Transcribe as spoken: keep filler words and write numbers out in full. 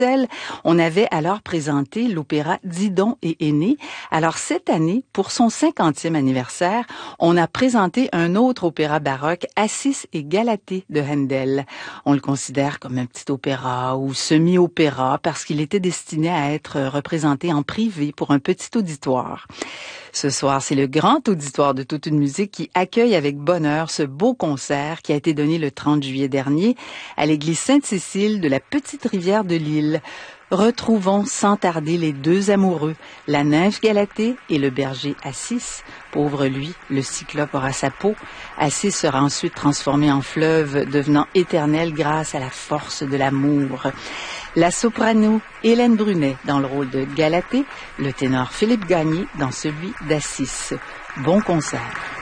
On avait alors présenté l'opéra Didon et Aîné. Alors cette année, pour son cinquantième anniversaire, on a présenté un autre opéra baroque, Acis et Galatée de Handel. On le considère comme un petit opéra ou semi-opéra parce qu'il était destiné à être représenté en privé pour un petit auditoire. Ce soir, c'est le grand auditoire de Toute une musique qui accueille avec bonheur ce beau concert qui a été donné le trente juillet dernier à l'église Sainte-Cécile de la Petite Rivière de Lille. Retrouvons sans tarder les deux amoureux, la nymphe Galatée et le berger Acis. Pauvre lui, le cyclope aura sa peau. Acis sera ensuite transformé en fleuve, devenant éternel grâce à la force de l'amour. La soprano Hélène Brunet dans le rôle de Galatée, le ténor Philippe Gagné dans celui d'Acis. Bon concert.